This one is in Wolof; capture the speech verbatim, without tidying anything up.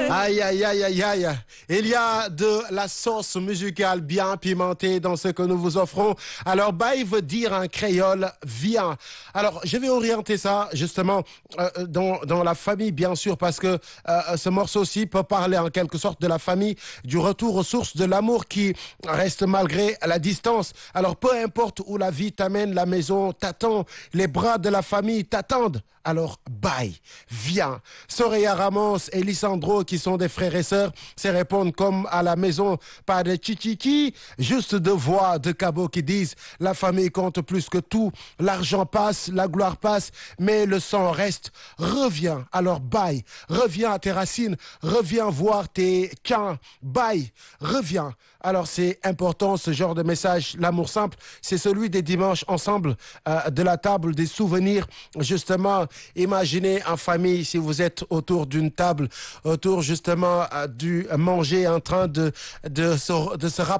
Aïe, aïe, aïe, aïe, aïe. Il y a de la sauce musicale bien pimentée dans ce que nous vous offrons. Alors, bye veut dire en créole, viens. Alors, je vais orienter ça, justement, euh, dans, dans la famille, bien sûr, parce que euh, ce morceau-ci peut parler en quelque sorte de la famille, du retour aux sources, de l'amour qui reste malgré la distance. Alors, peu importe où la vie t'amène, la maison t'attend, les bras de la famille t'attendent. Alors, bye, viens. Soraya Ramos et Lisandro, qui sont des frères et sœurs, se répondent comme à la maison, pas de chichichi, juste de voix de cabots qui disent la famille compte plus que tout, l'argent passe, la gloire passe, mais le sang reste. Reviens, alors bye, reviens à tes racines, reviens voir tes tiens, bye, reviens. Alors c'est important ce genre de message, l'amour simple, c'est celui des dimanches ensemble, euh, de la table des souvenirs, justement. Imaginez en famille, si vous êtes autour d'une table, autour justement euh, du manger, en train de, de se, de se rapprocher